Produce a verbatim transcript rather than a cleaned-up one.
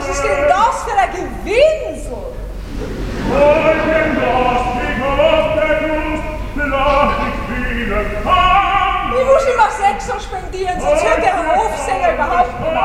Was ist denn das für ein Gewinsel? Ich muss immer sechs spendieren, sonst wird der Hofsänger überhaupt nicht